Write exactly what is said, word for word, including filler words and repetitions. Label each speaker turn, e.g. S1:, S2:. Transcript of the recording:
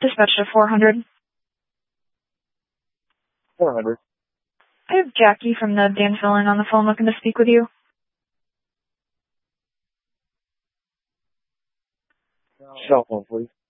S1: Dispatch to four hundred.
S2: four hundred.
S1: I have Jackie from the Danville Inn on the phone looking to speak with you.
S2: Cell phone, please.